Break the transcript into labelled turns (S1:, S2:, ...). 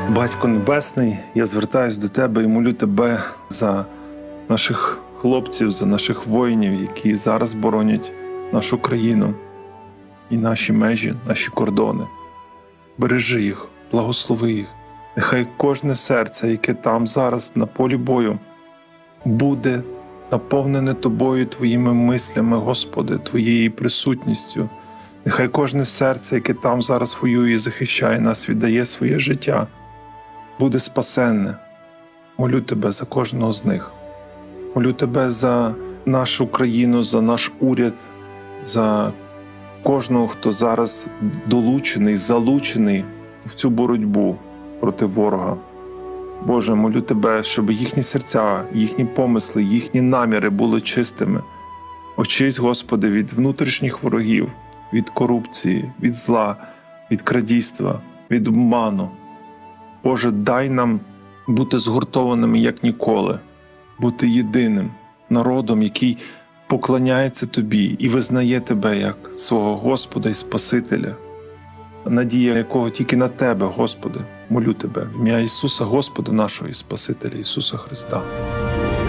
S1: Батько Небесний, я звертаюсь до Тебе і молю Тебе за наших хлопців, за наших воїнів, які зараз боронять нашу країну і наші межі, наші кордони. Бережи їх, благослови їх. Нехай кожне серце, яке там зараз на полі бою, буде наповнене Тобою, Твоїми мислями, Господи, Твоєю присутністю. Нехай кожне серце, яке там зараз воює і захищає нас, віддає своє життя, буде спасенне. Молю Тебе за кожного з них. Молю Тебе за нашу країну, за наш уряд, за кожного, хто зараз долучений, залучений в цю боротьбу проти ворога. Боже, молю Тебе, щоб їхні серця, їхні помисли, їхні наміри були чистими. Очисть, Господи, від внутрішніх ворогів, від корупції, від зла, від крадійства, від обману. Боже, дай нам бути згуртованими, як ніколи, бути єдиним народом, який поклоняється Тобі і визнає Тебе як свого Господа і Спасителя, надія якого тільки на Тебе, Господи. Молю Тебе в ім'я Ісуса, Господа нашого і Спасителя Ісуса Христа.